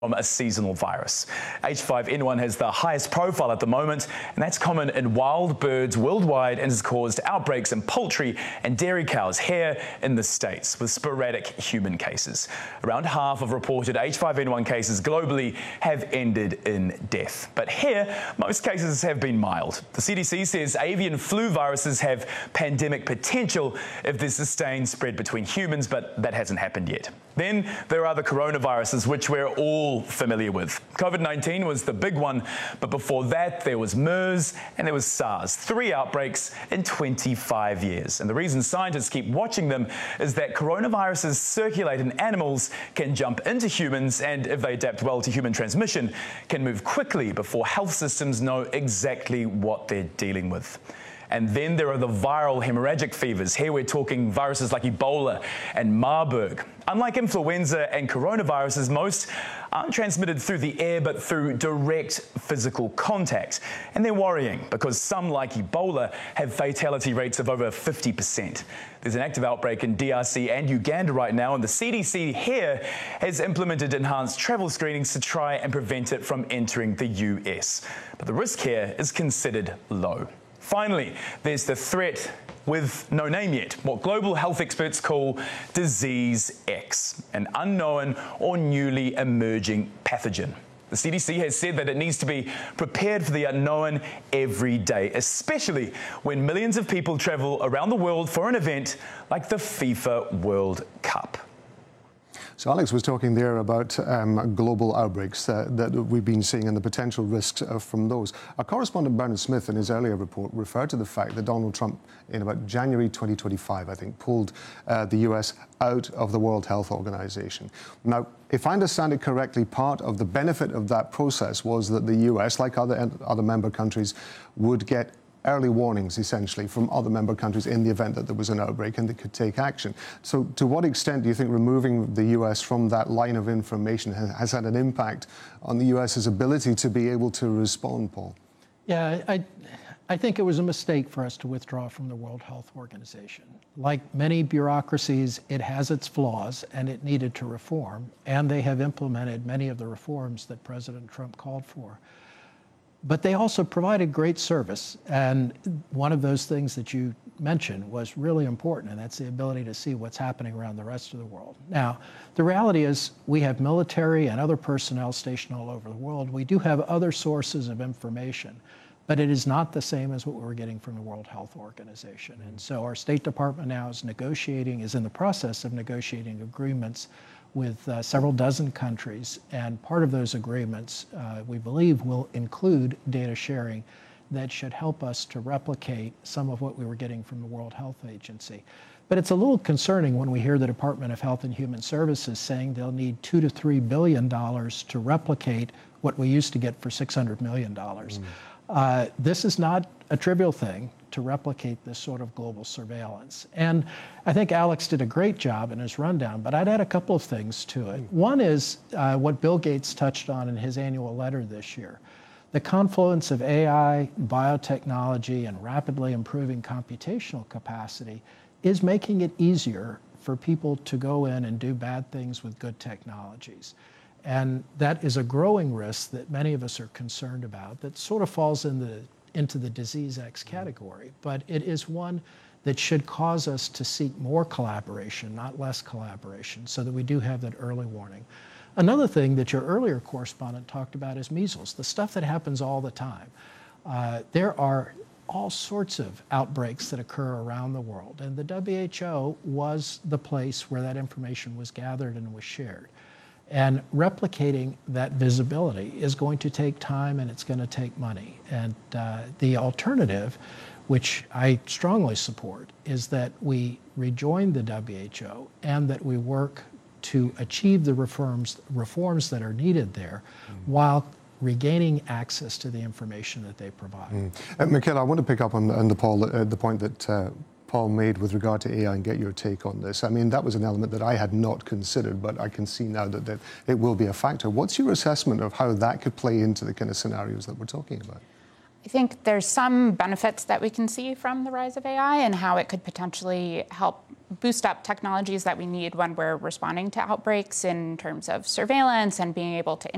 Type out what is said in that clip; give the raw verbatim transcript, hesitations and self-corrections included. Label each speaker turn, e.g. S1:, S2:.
S1: from a seasonal virus. H five N one has the highest profile at the moment, and that's common in wild birds worldwide and has caused outbreaks in poultry and dairy cows here in the States, with sporadic human cases. Around half of reported H five N one cases globally have ended in death. But here, most cases have been mild. The C D C says avian flu viruses have pandemic potential if there's sustained spread between humans, but that hasn't happened yet. Then there are the coronaviruses, which we're all familiar with. COVID nineteen was the big one, but before that there was MERS and there was SARS, three outbreaks in twenty-five years. And the reason scientists keep watching them is that coronaviruses circulate in animals, can jump into humans, and if they adapt well to human transmission, can move quickly before health systems know exactly what they're dealing with. And then there are the viral hemorrhagic fevers. Here we're talking viruses like Ebola and Marburg. Unlike influenza and coronaviruses, most aren't transmitted through the air but through direct physical contact. And they're worrying because some, like Ebola, have fatality rates of over fifty percent. There's an active outbreak in D R C and Uganda right now, and the C D C here has implemented enhanced travel screenings to try and prevent it from entering the U S. But the risk here is considered low. Finally, there's the threat with no name yet, what global health experts call Disease X, an unknown or newly emerging pathogen. The C D C has said that it needs to be prepared for the unknown every day, especially when millions of people travel around the world for an event like the FIFA World Cup.
S2: So Alex was talking there about um, global outbreaks uh, that we've been seeing and the potential risks uh, from those. Our correspondent Bernard Smith in his earlier report referred to the fact that Donald Trump in about January twenty twenty-five, I think, pulled uh, the U S out of the World Health Organization. Now, if I understand it correctly, part of the benefit of that process was that the U S, like other, other member countries, would get early warnings, essentially, from other member countries in the event that there was an outbreak and they could take action. So to what extent do you think removing the U S from that line of information has, has had an impact on the US's ability to be able to respond, Paul?
S3: Yeah, I, I think it was a mistake for us to withdraw from the World Health Organization. Like many bureaucracies, it has its flaws and it needed to reform, and they have implemented many of the reforms that President Trump called for. But they also provided great service, and one of those things that you mentioned was really important, and that's the ability to see what's happening around the rest of the world. Now, the reality is we have military and other personnel stationed all over the world. We do have other sources of information, but it is not the same as what we're getting from the World Health Organization. And so our State Department now is negotiating, is in the process of negotiating agreements with uh, several dozen countries, and part of those agreements, uh, we believe, will include data sharing that should help us to replicate some of what we were getting from the World Health Agency. But it's a little concerning when we hear the Department of Health and Human Services saying they'll need two to three billion dollars to replicate what we used to get for six hundred million dollars. Mm. Uh, this is not a trivial thing to replicate this sort of global surveillance. And I think Alex did a great job in his rundown, but I'd add a couple of things to it. One is uh, what Bill Gates touched on in his annual letter this year. The confluence of A I, biotechnology, and rapidly improving computational capacity is making it easier for people to go in and do bad things with good technologies. And that is a growing risk that many of us are concerned about that sort of falls in the into the Disease X category, but it is one that should cause us to seek more collaboration, not less collaboration, so that we do have that early warning. Another thing that your earlier correspondent talked about is measles, the stuff that happens all the time. Uh, there are all sorts of outbreaks that occur around the world, and the W H O was the place where that information was gathered and was shared. And replicating that visibility is going to take time and it's going to take money. And uh, the alternative, which I strongly support, is that we rejoin the W H O and that we work to achieve the reforms, reforms that are needed there mm. while regaining access to the information that they provide. Mm.
S2: Uh, Michaela, I want to pick up on, on the, Paul, uh, the point that uh, Paul made with regard to A I and get your take on this. I mean, that was an element that I had not considered, but I can see now that, that it will be a factor. What's your assessment of how that could play into the kind of scenarios that we're talking about?
S4: I think there's some benefits that we can see from the rise of A I and how it could potentially help boost up technologies that we need when we're responding to outbreaks in terms of surveillance and being able to